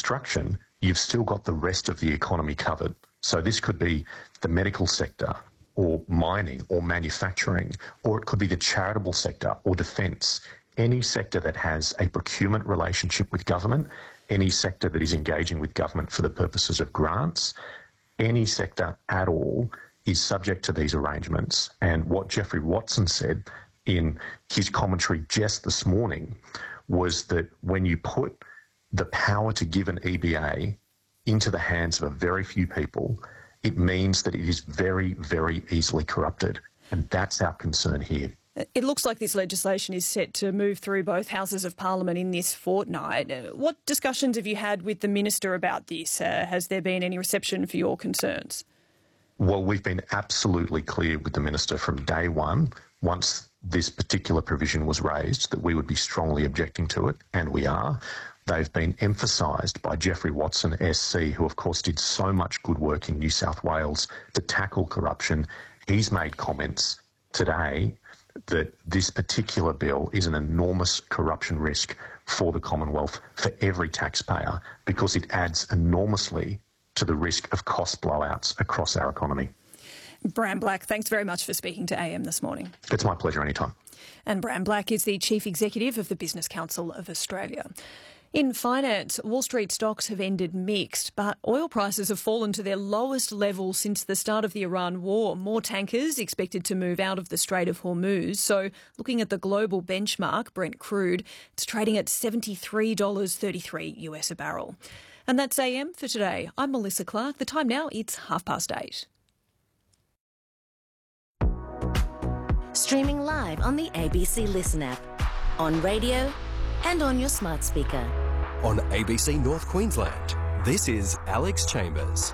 construction, you've still got the rest of the economy covered. So this could be the medical sector or mining or manufacturing, or it could be the charitable sector or defence. Any sector that has a procurement relationship with government, any sector that is engaging with government for the purposes of grants, any sector at all is subject to these arrangements. And what Geoffrey Watson said in his commentary just this morning was that when you put the power to give an EBA into the hands of a very few people, it means that it is very, very easily corrupted. And that's our concern here. It looks like this legislation is set to move through both houses of parliament in this fortnight. What discussions have you had with the minister about this? Has there been any reception for your concerns? Well, we've been absolutely clear with the minister from day one, once this particular provision was raised, that we would be strongly objecting to it, and we are. They've been emphasised by Geoffrey Watson SC, who of course did so much good work in New South Wales to tackle corruption. He's made comments today that this particular bill is an enormous corruption risk for the Commonwealth, for every taxpayer, because it adds enormously to the risk of cost blowouts across our economy. Bram Black, thanks very much for speaking to AM this morning. It's my pleasure anytime. And Bram Black is the Chief Executive of the Business Council of Australia. In finance, Wall Street stocks have ended mixed, but oil prices have fallen to their lowest level since the start of the Iran war. More tankers expected to move out of the Strait of Hormuz. So looking at the global benchmark, Brent crude, it's trading at $73.33 US a barrel. And that's AM for today. I'm Melissa Clark. The time now, it's 8:30. Streaming live on the ABC Listen app, on radio and on your smart speaker. On ABC North Queensland, this is Alex Chambers.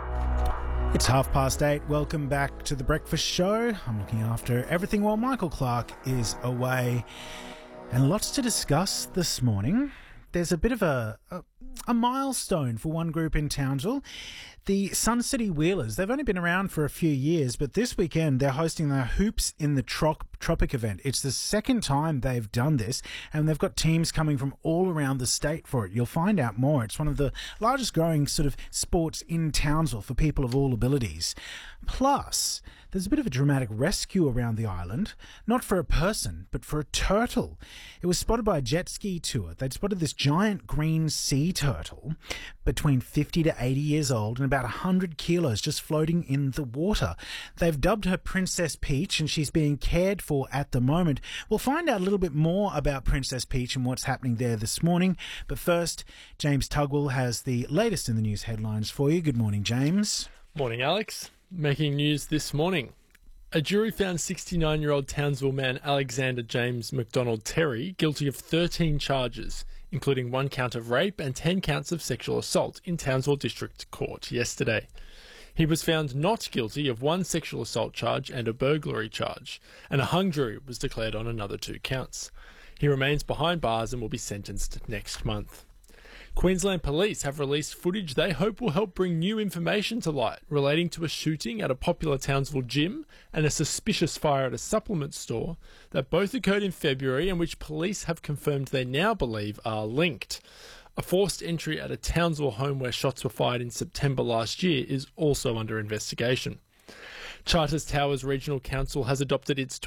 It's 8:30. Welcome back to The Breakfast Show. I'm looking after everything while Michael Clark is away. And lots to discuss this morning. There's a bit of a milestone for one group in Townsville. The Sun City Wheelers, they've only been around for a few years, but this weekend they're hosting their Hoops in the Tropic event. It's the second time they've done this, and they've got teams coming from all around the state for it. You'll find out more. It's one of the largest growing sort of sports in Townsville for people of all abilities. Plus, there's a bit of a dramatic rescue around the island, not for a person, but for a turtle. It was spotted by a jet ski tour. They'd spotted this giant green sea turtle between 50 to 80 years old and about 100 kilos just floating in the water. They've dubbed her Princess Peach, and she's being cared for at the moment. We'll find out a little bit more about Princess Peach and what's happening there this morning. But first, James Tugwell has the latest in the news headlines for you. Good morning, James. Morning, Alex. Making news this morning. A jury found 69-year-old Townsville man Alexander James McDonald Terry guilty of 13 charges, including 1 count of rape and 10 counts of sexual assault in Townsville District Court yesterday. He was found not guilty of 1 sexual assault charge and a burglary charge, and a hung jury was declared on another 2 counts. He remains behind bars and will be sentenced next month. Queensland Police have released footage they hope will help bring new information to light relating to a shooting at a popular Townsville gym and a suspicious fire at a supplement store that both occurred in February and which police have confirmed they now believe are linked. A forced entry at a Townsville home where shots were fired in September last year is also under investigation. Charters Towers Regional Council has adopted its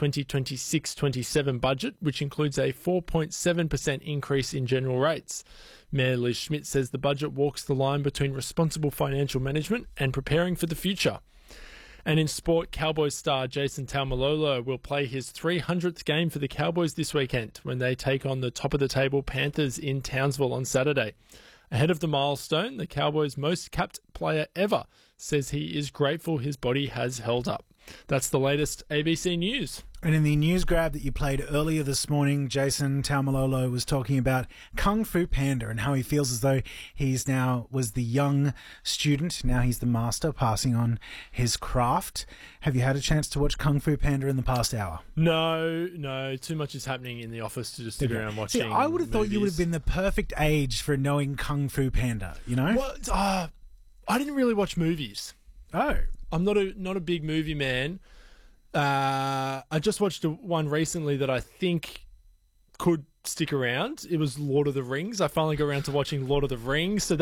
2026-27 budget, which includes a 4.7% increase in general rates. Mayor Liz Schmidt says the budget walks the line between responsible financial management and preparing for the future. And in sport, Cowboys star Jason Taumalolo will play his 300th game for the Cowboys this weekend when they take on the top-of-the-table Panthers in Townsville on Saturday. Ahead of the milestone, the Cowboys' most capped player ever says he is grateful his body has held up. That's the latest ABC News. And in the news grab that you played earlier this morning, Jason Taumalolo was talking about Kung Fu Panda and how he feels as though he's now was the young student. Now he's the master, passing on his craft. Have you had a chance to watch Kung Fu Panda in the past hour? No. Too much is happening in the office to just sit around watching. See, I would have thought movies. you would have been the perfect age for knowing Kung Fu Panda, you know? Well, I didn't really watch movies. Oh. I'm not a big movie man. I just watched one recently that I think could stick around. It was Lord of the Rings. I finally got around to watching Lord of the Rings, so